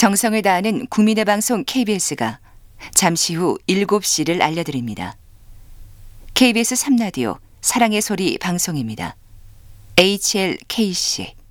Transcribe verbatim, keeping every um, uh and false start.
정성을 다하는 국민의 방송 케이비에스가 잠시 후 일곱 시를 알려드립니다. 케이비에스 삼 라디오 사랑의 소리 방송입니다. 에이치엘케이씨